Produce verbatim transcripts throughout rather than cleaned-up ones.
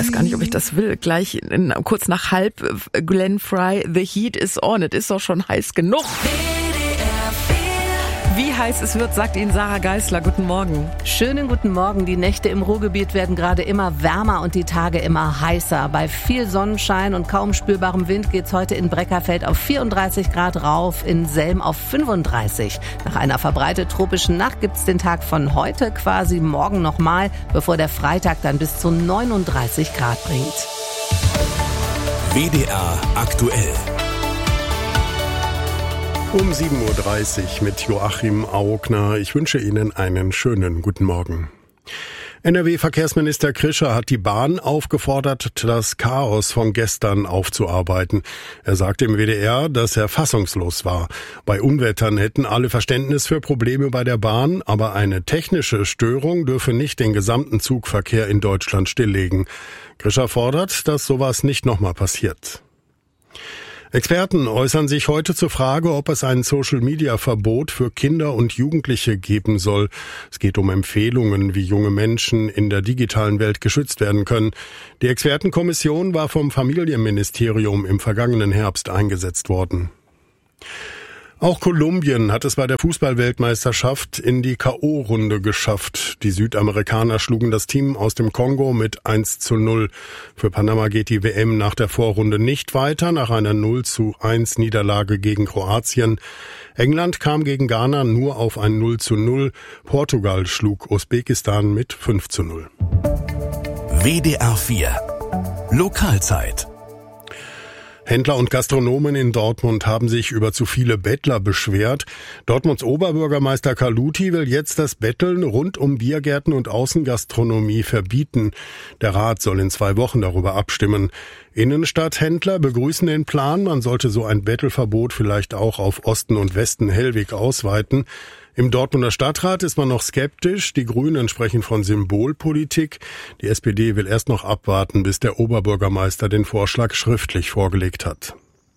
weiß gar nicht, ob ich das will. Gleich in, kurz nach halb, Glenn Frey, The Heat is on. Es ist doch schon heiß genug. Wie heiß es wird, sagt Ihnen Sarah Geisler. Guten Morgen. Schönen guten Morgen. Die Nächte im Ruhrgebiet werden gerade immer wärmer und die Tage immer heißer. Bei viel Sonnenschein und kaum spürbarem Wind geht's heute in Breckerfeld auf vierunddreißig Grad rauf, in Selm auf fünfunddreißig. Nach einer verbreitet tropischen Nacht gibt's den Tag von heute quasi morgen nochmal, bevor der Freitag dann bis zu neununddreißig Grad bringt. W D R aktuell. Um sieben Uhr dreißig mit Joachim Augner. Ich wünsche Ihnen einen schönen guten Morgen. N R W-Verkehrsminister Krischer hat die Bahn aufgefordert, das Chaos von gestern aufzuarbeiten. Er sagte im W D R, dass er fassungslos war. Bei Unwettern hätten alle Verständnis für Probleme bei der Bahn, aber eine technische Störung dürfe nicht den gesamten Zugverkehr in Deutschland stilllegen. Krischer fordert, dass sowas nicht nochmal passiert. Experten äußern sich heute zur Frage, ob es ein Social-Media-Verbot für Kinder und Jugendliche geben soll. Es geht um Empfehlungen, wie junge Menschen in der digitalen Welt geschützt werden können. Die Expertenkommission war vom Familienministerium im vergangenen Herbst eingesetzt worden. Auch Kolumbien hat es bei der Fußball-Weltmeisterschaft in die K O-Runde geschafft. Die Südamerikaner schlugen das Team aus dem Kongo mit eins zu null. Für Panama geht die W M nach der Vorrunde nicht weiter, nach einer null zu eins Niederlage gegen Kroatien. England kam gegen Ghana nur auf ein null zu null. Portugal schlug Usbekistan mit fünf zu null. W D R vier Lokalzeit. Händler und Gastronomen in Dortmund haben sich über zu viele Bettler beschwert. Dortmunds Oberbürgermeister Carluti will jetzt das Betteln rund um Biergärten und Außengastronomie verbieten. Der Rat soll in zwei Wochen darüber abstimmen. Innenstadthändler begrüßen den Plan. Man sollte so ein Bettelverbot vielleicht auch auf Osten und Westen Hellwig ausweiten. Im Dortmunder Stadtrat ist man noch skeptisch. Die Grünen sprechen von Symbolpolitik. Die S P D will erst noch abwarten, bis der Oberbürgermeister den Vorschlag schriftlich vorgelegt hat.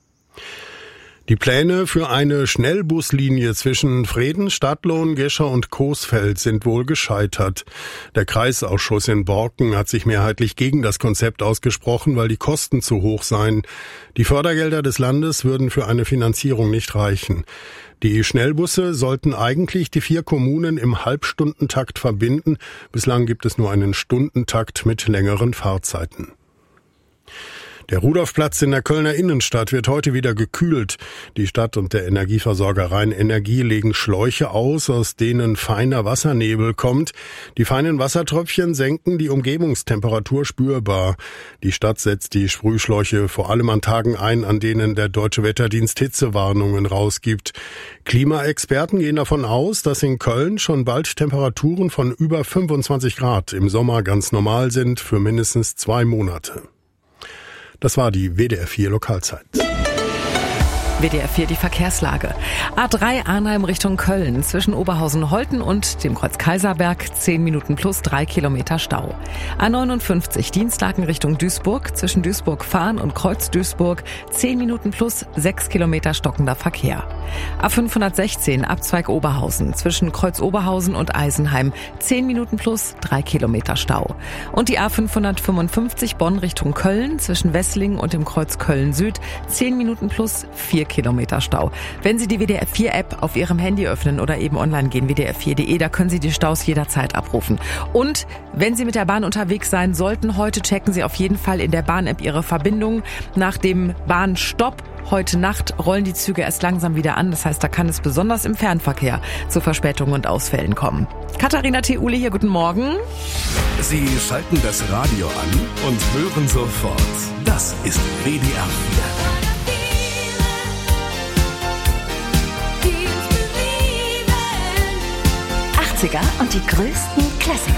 Die Pläne für eine Schnellbuslinie zwischen Vreden, Stadtlohn, Gescher und Coesfeld sind wohl gescheitert. Der Kreisausschuss in Borken hat sich mehrheitlich gegen das Konzept ausgesprochen, weil die Kosten zu hoch seien. Die Fördergelder des Landes würden für eine Finanzierung nicht reichen. Die Schnellbusse sollten eigentlich die vier Kommunen im Halbstundentakt verbinden. Bislang gibt es nur einen Stundentakt mit längeren Fahrzeiten. Der Rudolfplatz in der Kölner Innenstadt wird heute wieder gekühlt. Die Stadt und der Energieversorger Rhein-Energie legen Schläuche aus, aus denen feiner Wassernebel kommt. Die feinen Wassertröpfchen senken die Umgebungstemperatur spürbar. Die Stadt setzt die Sprühschläuche vor allem an Tagen ein, an denen der Deutsche Wetterdienst Hitzewarnungen rausgibt. Klimaexperten gehen davon aus, dass in Köln schon bald Temperaturen von über fünfundzwanzig Grad im Sommer ganz normal sind für mindestens zwei Monate. Das war die W D R vier Lokalzeit. W D R vier die Verkehrslage. A drei Arnheim Richtung Köln zwischen Oberhausen-Holten und dem Kreuz Kaiserberg zehn Minuten plus drei Kilometer Stau. A neunundfünfzig Dienstlaken Richtung Duisburg zwischen Duisburg-Fahn und Kreuz Duisburg zehn Minuten plus sechs Kilometer stockender Verkehr. A fünfhundertsechzehn Abzweig Oberhausen zwischen Kreuz Oberhausen und Eisenheim zehn Minuten plus drei Kilometer Stau. Und die A fünfhundertfünfundfünfzig Bonn Richtung Köln zwischen Wesslingen und dem Kreuz Köln Süd zehn Minuten plus vier Kilometer Stau. Wenn Sie die W D R vier App auf Ihrem Handy öffnen oder eben online gehen, w d r vier punkt d e, da können Sie die Staus jederzeit abrufen. Und wenn Sie mit der Bahn unterwegs sein sollten, heute checken Sie auf jeden Fall in der Bahn-App Ihre Verbindung. Nach dem Bahnstopp heute Nacht rollen die Züge erst langsam wieder an. Das heißt, da kann es besonders im Fernverkehr zu Verspätungen und Ausfällen kommen. Katharina Theule hier, guten Morgen. Sie schalten das Radio an und hören sofort. Das ist W D R vier. achtziger und die größten Klassiker.